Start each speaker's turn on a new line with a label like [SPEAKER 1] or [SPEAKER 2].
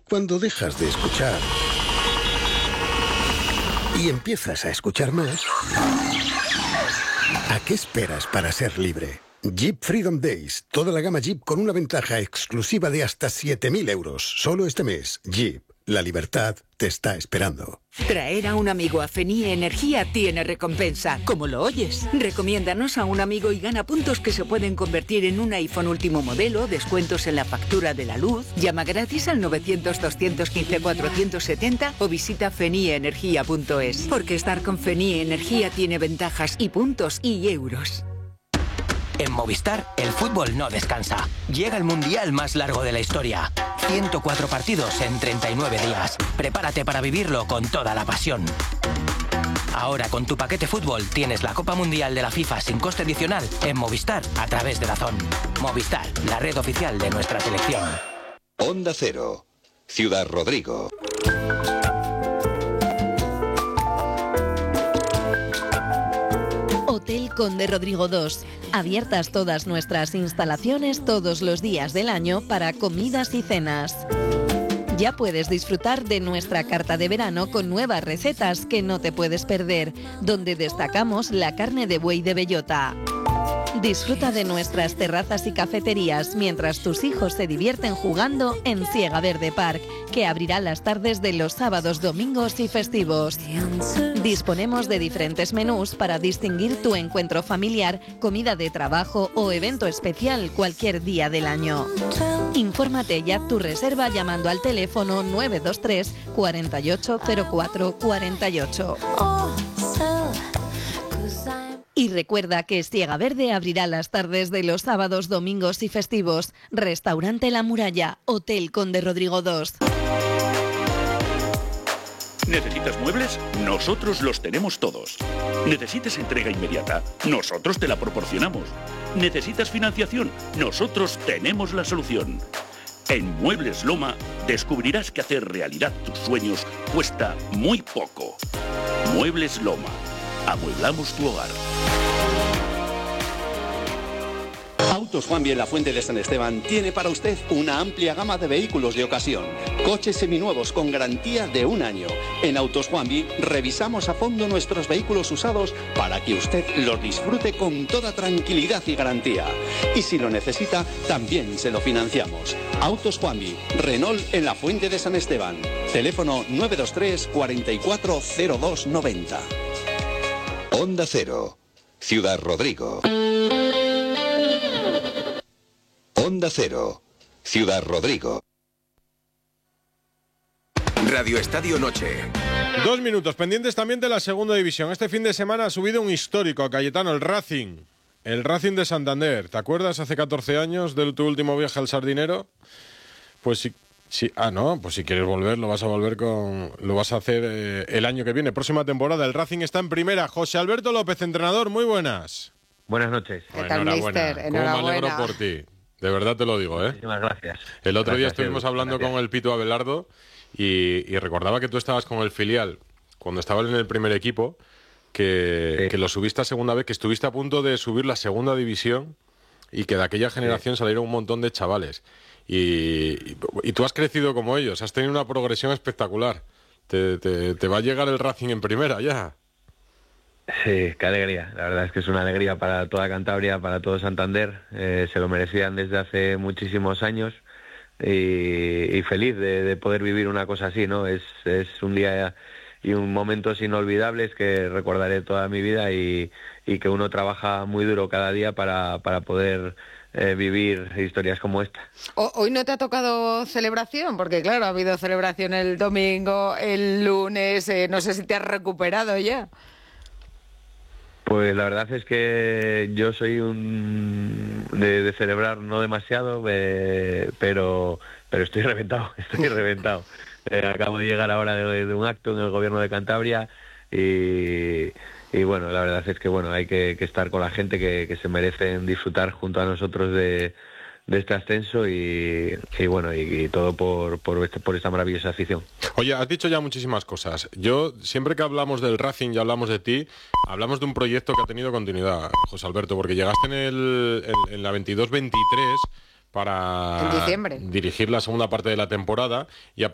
[SPEAKER 1] Cuando dejas de escuchar y empiezas a escuchar más, ¿a qué esperas para ser libre? Jeep Freedom Days. Toda la gama Jeep con una ventaja exclusiva de hasta 7.000 euros. Solo este mes. Jeep. La libertad te está esperando.
[SPEAKER 2] Traer a un amigo a Fenie Energía tiene recompensa. Como lo oyes. Recomiéndanos a un amigo y gana puntos que se pueden convertir en un iPhone último modelo, descuentos en la factura de la luz. Llama gratis al 900-215-470 o visita fenieenergia.es. Porque estar con Fenie Energía tiene ventajas y puntos y euros.
[SPEAKER 3] En Movistar, el fútbol no descansa. Llega el mundial más largo de la historia. 104 partidos en 39 días. Prepárate para vivirlo con toda la pasión. Ahora con tu paquete fútbol tienes la Copa Mundial de la FIFA sin coste adicional en Movistar a través de DAZN. Movistar, la red oficial de nuestra selección.
[SPEAKER 4] Onda Cero, Ciudad Rodrigo.
[SPEAKER 5] Hotel Conde Rodrigo II. Abiertas todas nuestras instalaciones todos los días del año para comidas y cenas. Ya puedes disfrutar de nuestra carta de verano con nuevas recetas que no te puedes perder, donde destacamos la carne de buey de bellota. Disfruta de nuestras terrazas y cafeterías mientras tus hijos se divierten jugando en Siega Verde Park, que abrirá las tardes de los sábados, domingos y festivos. Disponemos de diferentes menús para distinguir tu encuentro familiar, comida de trabajo o evento especial cualquier día del año. Infórmate y haz tu reserva llamando al teléfono 923 4804 48. Y recuerda que Siega Verde abrirá las tardes de los sábados, domingos y festivos. Restaurante La Muralla, Hotel Conde Rodrigo II.
[SPEAKER 6] ¿Necesitas muebles? Nosotros los tenemos todos. ¿Necesitas entrega inmediata? Nosotros te la proporcionamos. ¿Necesitas financiación? Nosotros tenemos la solución. En Muebles Loma descubrirás que hacer realidad tus sueños cuesta muy poco. Muebles Loma. Amueblamos tu hogar.
[SPEAKER 7] Autos Juanvi en la Fuente de San Esteban tiene para usted una amplia gama de vehículos de ocasión. Coches seminuevos con garantía de 1 año. En Autos Juanvi revisamos a fondo nuestros vehículos usados para que usted los disfrute con toda tranquilidad y garantía. Y si lo necesita, también se lo financiamos. Autos Juanvi, Renault en la Fuente de San Esteban. Teléfono 923 440290.
[SPEAKER 4] Onda Cero, Ciudad Rodrigo. Onda Cero, Ciudad Rodrigo.
[SPEAKER 8] Radio Estadio Noche.
[SPEAKER 9] 2 minutos, pendientes también de la segunda división. Este fin de semana ha subido un histórico, Cayetano, el Racing. El Racing de Santander. ¿Te acuerdas hace 14 años de tu último viaje al Sardinero? Pues sí. Sí, pues si quieres volver, lo vas a hacer el año que viene, próxima temporada. El Racing está en primera. José Alberto López, entrenador, muy buenas.
[SPEAKER 10] Buenas noches.
[SPEAKER 9] ¿Qué tal, mister? Enhorabuena. Cómo me alegro por ti. De verdad te lo digo, ¿eh?
[SPEAKER 10] Muchísimas gracias.
[SPEAKER 9] El otro día estuvimos hablando con el Pito Abelardo y recordaba que tú estabas con el filial cuando estabas en el primer equipo, que lo subiste a segunda vez, que estuviste a punto de subir la segunda división y que de aquella generación salieron un montón de chavales. Y tú has crecido como ellos, has tenido una progresión espectacular. Te va a llegar el Racing en primera ya.
[SPEAKER 10] Sí, qué alegría. La verdad es que es una alegría para toda Cantabria, para todo Santander. Se lo merecían desde hace muchísimos años y feliz de poder vivir una cosa así, ¿no? Es un día y un momentos inolvidables que recordaré toda mi vida y que uno trabaja muy duro cada día para poder vivir historias como esta.
[SPEAKER 11] Hoy no te ha tocado celebración, porque claro, ha habido celebración el domingo, el lunes, no sé si te has recuperado ya.
[SPEAKER 10] Pues la verdad es que yo soy de celebrar no demasiado, pero estoy reventado. Acabo de llegar ahora de un acto en el gobierno de Cantabria y bueno, la verdad es que bueno, hay que estar con la gente que se merecen disfrutar junto a nosotros de este ascenso y bueno, y todo por esta maravillosa afición.
[SPEAKER 9] Oye, has dicho ya muchísimas cosas. Yo, siempre que hablamos del Racing y hablamos de ti, hablamos de un proyecto que ha tenido continuidad, José Alberto, porque llegaste en la 22-23 para
[SPEAKER 11] en diciembre
[SPEAKER 9] dirigir la segunda parte de la temporada y